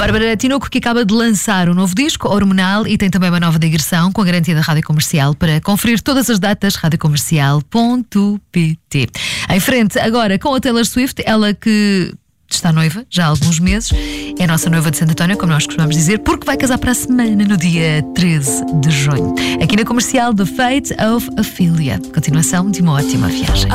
Bárbara Tinoco, que acaba de lançar um novo disco, Hormonal, e tem também uma nova digressão com a garantia da Rádio Comercial. Para conferir todas as datas, radiocomercial.pt. Em frente agora com a Taylor Swift, ela que está noiva já há alguns meses, é a nossa noiva de Santo António, como nós costumamos dizer, porque vai casar para a semana, no dia 13 de junho. Aqui na Comercial, The Fate of Ophelia. Continuação de uma ótima viagem.